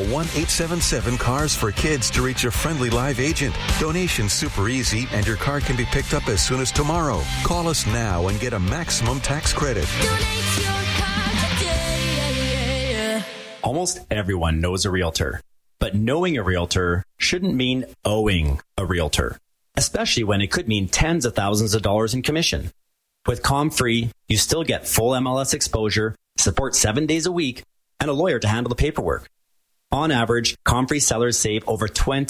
Call 1-877-CARS-FOR-KIDS to reach a friendly live agent. Donation's super easy, and your car can be picked up as soon as tomorrow. Call us now and get a maximum tax credit. Donate your car today. Almost everyone knows a realtor, but knowing a realtor shouldn't mean owing a realtor, especially when it could mean tens of thousands of dollars in commission. With ComFree, you still get full MLS exposure, support 7 days a week, and a lawyer to handle the paperwork. On average, ComFree sellers save over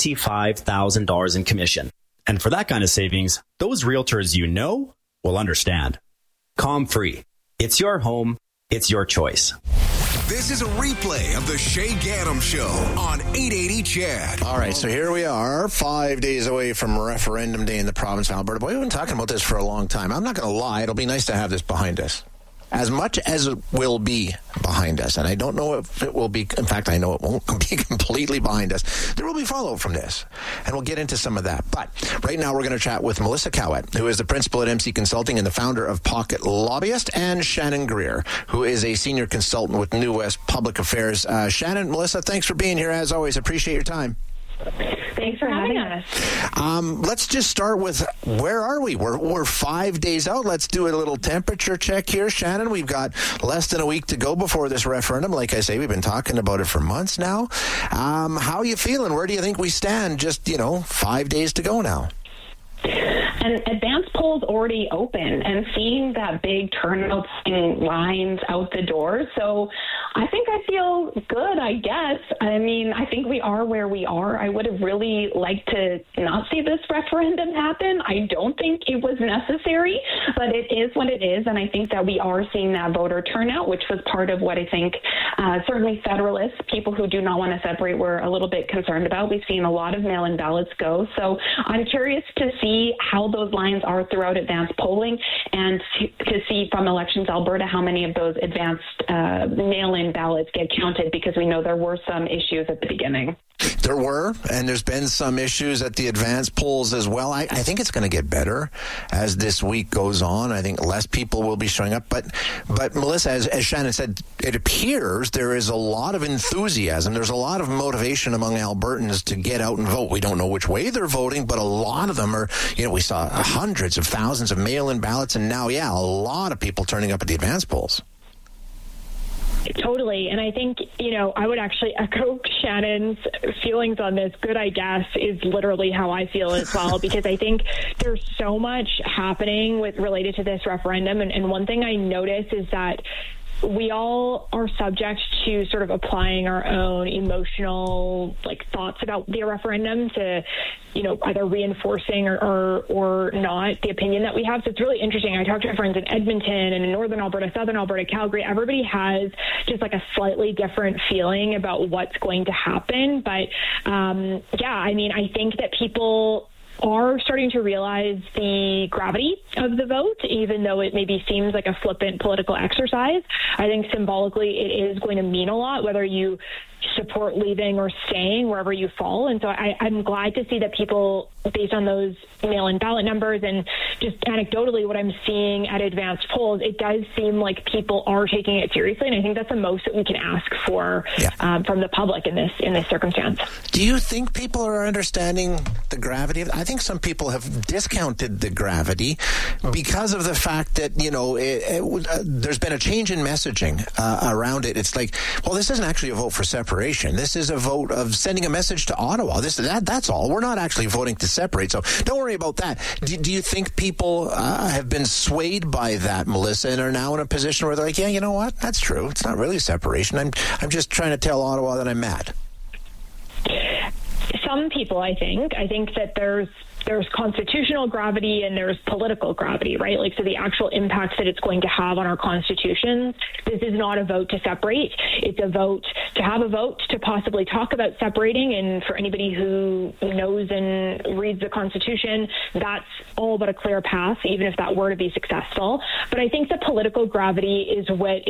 $25,000 in commission. And for that kind of savings, those realtors you know will understand. ComFree. It's your home. It's your choice. This is a replay of the Shay Gaddam Show on 880 CHED. All right, so here we are, 5 days away from Referendum Day in the province of Alberta. Boy, we've been talking about this for a long time. I'm not going to lie. It'll be nice to have this behind us. As much as it will be behind us, and I don't know if it will be, in fact, I know it won't be completely behind us, there will be follow-up from this, and we'll get into some of that. But right now we're going to chat with Melissa Cowett, who is the principal at MC Consulting and the founder of Pocket Lobbyist, and Shannon Greer, who is a senior consultant with New West Public Affairs. Shannon, Melissa, thanks for being here, as always. Appreciate your time. Thanks for having us. Let's just start with, where are we? We're 5 days out. Let's do a little temperature check here, Shannon. We've got less than a week to go before this referendum. Like I say, we've been talking about it for months now. How are you feeling? Where do you think we stand? Just, 5 days to go now. And advanced polls already open, and seeing that big turnout in lines out the door. So I think I feel good, I guess. I mean, I think we are where we are. I would have really liked to not see this referendum happen. I don't think it was necessary, but it is what it is. And I think that we are seeing that voter turnout, which was part of what I think certainly Federalists, people who do not want to separate, were a little bit concerned about. We've seen a lot of mail-in ballots go. So I'm curious to see how those lines are throughout advanced polling, and to see from Elections Alberta how many of those advanced mail-in ballots get counted, because we know there were some issues at the beginning. There were, and there's been some issues at the advanced polls as well. I think it's going to get better as this week goes on. I think less people will be showing up. But Melissa, as Shannon said, it appears there is a lot of enthusiasm. There's a lot of motivation among Albertans to get out and vote. We don't know which way they're voting, but a lot of them are, we saw hundreds of thousands of mail-in ballots, and now, a lot of people turning up at the advanced polls. Totally. And I think, I would actually echo Shannon's feelings on this. Good, I guess, is literally how I feel as well, because I think there's so much happening related to this referendum. And one thing I notice is that we all are subject to sort of applying our own emotional thoughts about the referendum to, either reinforcing or not the opinion that we have. So it's really interesting. I talked to my friends in Edmonton and in Northern Alberta, Southern Alberta, Calgary. Everybody has just a slightly different feeling about what's going to happen. But I think that people are starting to realize the gravity of the vote, even though it maybe seems like a flippant political exercise. I think symbolically it is going to mean a lot, whether you support leaving or staying, wherever you fall. And so I'm glad to see that people, based on those mail-in ballot numbers and just anecdotally what I'm seeing at advanced polls, it does seem like people are taking it seriously. And I think that's the most that we can ask for from the public in this circumstance. Do you think people are understanding the gravity of it? I think some people have discounted the gravity because of the fact that, there's been a change in messaging around it. It's like, well, this isn't actually a vote for separation. This is a vote of sending a message to Ottawa. That's all. We're not actually voting to separate. So don't worry about that. Do you think people have been swayed by that, Melissa, and are now in a position where they're like, yeah, you know what? That's true. It's not really separation. I'm just trying to tell Ottawa that I'm mad. Some people, I think that there's constitutional gravity and there's political gravity, right? So the actual impacts that it's going to have on our constitutions. This is not a vote to separate. It's a vote to have a vote to possibly talk about separating. And for anybody who knows and reads the Constitution, that's all but a clear path, even if that were to be successful. But I think the political gravity is what